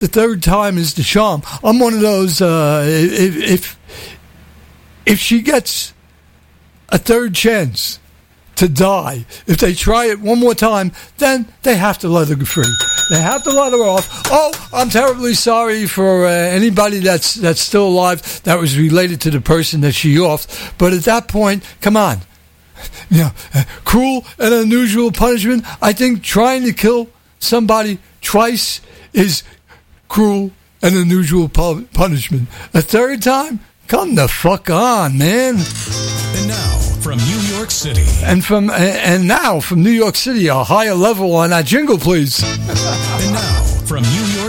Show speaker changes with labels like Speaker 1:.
Speaker 1: the third time is the charm. I'm one of those, if she gets a third chance to die, if they try it one more time, then they have to let her go free. They have to let her off. Oh, I'm terribly sorry for anybody that's still alive that was related to the person that she offed. But at that point, come on. Cruel and unusual punishment. I think trying to kill somebody twice is cruel and unusual punishment. A third time? Come the fuck on, man.
Speaker 2: And now, from New York City.
Speaker 1: And now from New York City, a higher level on that jingle, please.